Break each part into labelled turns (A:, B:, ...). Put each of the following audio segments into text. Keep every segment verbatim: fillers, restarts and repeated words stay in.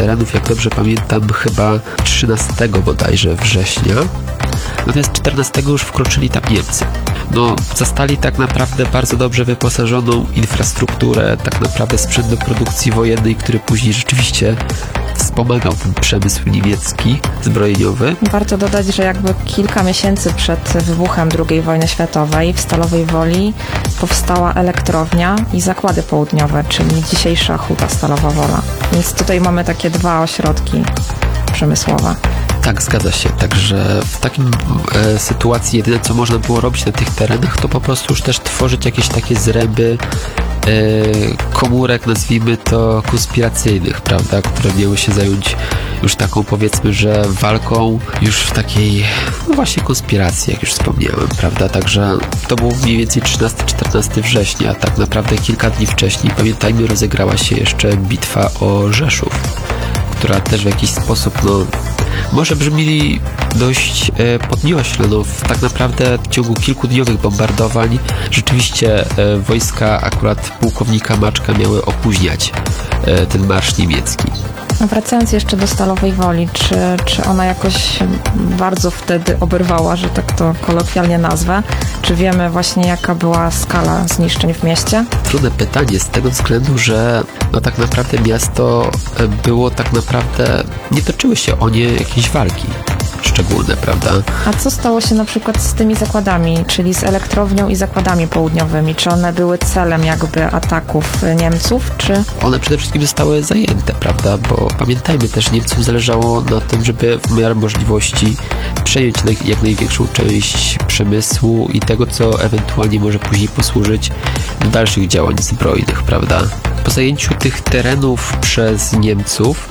A: terenów, jak dobrze pamiętam, chyba trzynastego bodajże września. Natomiast czternastego już wkroczyli tam Niemcy. No, zastali tak naprawdę bardzo dobrze wyposażoną infrastrukturę, tak naprawdę sprzęt do produkcji wojennej, który później rzeczywiście wspomagał ten przemysł niemiecki, zbrojeniowy.
B: Warto dodać, że jakby kilka miesięcy przed wybuchem drugiej wojny światowej w Stalowej Woli powstała elektrownia i zakłady południowe, czyli dzisiejsza Huta Stalowa Wola. Więc tutaj mamy takie dwa ośrodki przemysłowe.
A: Tak, zgadza się. Także w takim e, sytuacji jedyne, co można było robić na tych terenach, to po prostu już też tworzyć jakieś takie zręby e, komórek, nazwijmy to konspiracyjnych, prawda, które miały się zająć już taką, powiedzmy, że walką już w takiej, no właśnie, konspiracji, jak już wspomniałem, prawda, także to było mniej więcej trzynastego czternastego września, a tak naprawdę kilka dni wcześniej, pamiętajmy, rozegrała się jeszcze bitwa o Rzeszów, która też w jakiś sposób, no, może brzmi dość e, podniośle, no tak naprawdę w ciągu kilkudniowych bombardowań rzeczywiście e, wojska akurat pułkownika Maczka miały opóźniać e, ten marsz niemiecki.
B: Wracając jeszcze do Stalowej Woli, czy, czy ona jakoś bardzo wtedy oberwała, że tak to kolokwialnie nazwę? Czy wiemy właśnie, jaka była skala zniszczeń w mieście?
A: Trudne pytanie z tego względu, że no tak naprawdę miasto było tak naprawdę, nie toczyły się o nie jakieś walki szczególne, prawda?
B: A co stało się na przykład z tymi zakładami, czyli z elektrownią i zakładami południowymi? Czy one były celem jakby ataków Niemców, czy...
A: One przede wszystkim zostały zajęte, prawda? Bo pamiętajmy też, Niemcom zależało na tym, żeby w miarę możliwości przejąć jak największą część przemysłu i tego, co ewentualnie może później posłużyć do dalszych działań zbrojnych, prawda? Po zajęciu tych terenów przez Niemców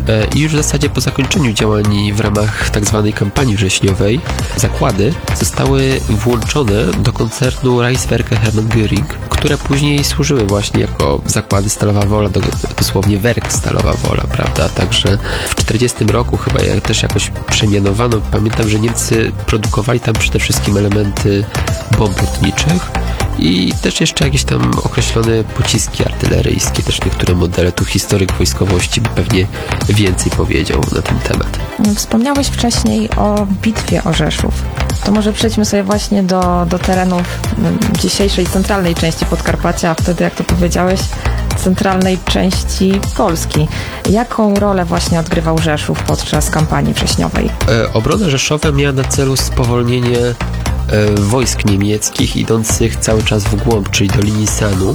A: i już w zasadzie po zakończeniu działań w ramach tak zwanej kampanii wrześniowej zakłady zostały włączone do koncernu Reichswerke Hermann Göring, które później służyły właśnie jako zakłady Stalowa Wola, dosłownie Werk Stalowa Wola, prawda? Także w czterdziestym roku chyba jak też jakoś przemianowano. Pamiętam, że Niemcy produkowali tam przede wszystkim elementy bomb lotniczych i też jeszcze jakieś tam określone pociski artyleryjskie, też niektóre modele. Tu historyk wojskowości by pewnie więcej powiedział na ten temat.
B: Wspomniałeś wcześniej o bitwie o Rzeszów. To może przejdźmy sobie właśnie do, do terenów dzisiejszej centralnej części Podkarpacia, a wtedy, jak to powiedziałeś, centralnej części Polski. Jaką rolę właśnie odgrywał Rzeszów podczas kampanii wrześniowej?
A: E, obrona Rzeszowa miała na celu spowolnienie wojsk niemieckich idących cały czas w głąb, czyli do linii Sanu,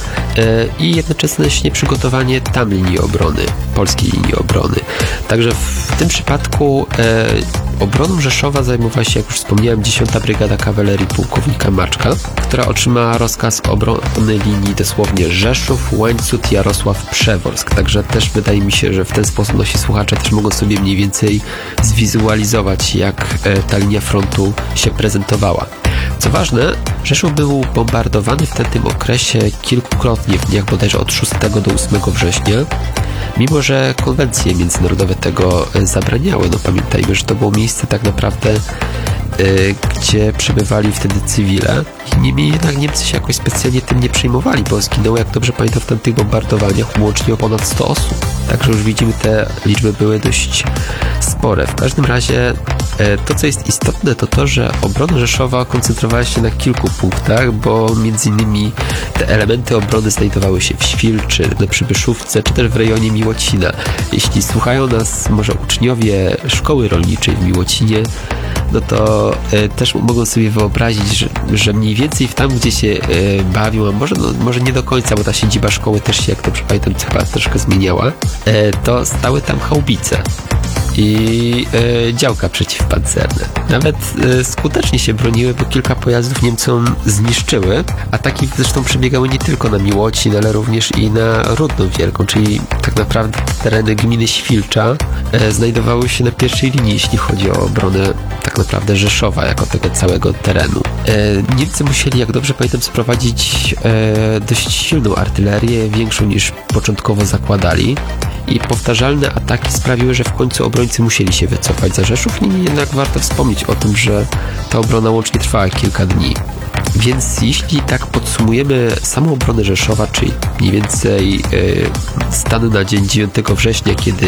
A: i jednocześnie przygotowanie tam linii obrony, polskiej linii obrony. Także w tym przypadku e, obroną Rzeszowa zajmowała się, jak już wspomniałem, dziesiąta Brygada Kawalerii pułkownika Maczka, która otrzymała rozkaz obrony linii dosłownie Rzeszów, Łańcut, Jarosław, Przeworsk. Także też wydaje mi się, że w ten sposób nasi słuchacze też mogą sobie mniej więcej zwizualizować, jak e, ta linia frontu się prezentowała. Co ważne, Rzeszów był bombardowany w tym okresie kilkukrotnie, w dniach bodajże od szóstego do ósmego września, mimo że konwencje międzynarodowe tego zabraniały. No pamiętajmy, że to było miejsce tak naprawdę, yy, gdzie przebywali wtedy cywile. Niemniej jednak Niemcy się jakoś specjalnie tym nie przejmowali, bo zginęło, jak dobrze pamiętam, w tamtych bombardowaniach łącznie o ponad sto osób. Także już widzimy, te liczby były dość spore. W każdym razie to, co jest istotne, to to, że obrona Rzeszowa koncentrowała się na kilku punktach, bo między innymi te elementy obrony znajdowały się w Świlczy, na Przybyszówce, czy też w rejonie Miłocina. Jeśli słuchają nas może uczniowie szkoły rolniczej w Miłocinie, no to e, też mogą sobie wyobrazić, że, że mniej więcej tam, gdzie się e, bawią, a może, no, może nie do końca, bo ta siedziba szkoły też się, jak dobrze pamiętam, chyba troszkę zmieniała, e, to stały tam chałbice i e, działka przeciwpancerne. Nawet e, skutecznie się broniły, bo kilka pojazdów Niemcom zniszczyły. Ataki zresztą przebiegały nie tylko na Miłocin, ale również i na Rudną Wielką, czyli tak naprawdę tereny gminy Świlcza e, znajdowały się na pierwszej linii, jeśli chodzi o obronę tak naprawdę Rzeszowa, jako tego całego terenu. E, Niemcy musieli, jak dobrze pamiętam, sprowadzić e, dość silną artylerię, większą niż początkowo zakładali. I powtarzalne ataki sprawiły, że w końcu obrońcy musieli się wycofać za Rzeszów. Niemniej jednak warto wspomnieć o tym, że ta obrona łącznie trwała kilka dni. Więc jeśli tak podsumujemy samą obronę Rzeszowa, czyli mniej więcej yy, stan na dzień dziewiątego września, kiedy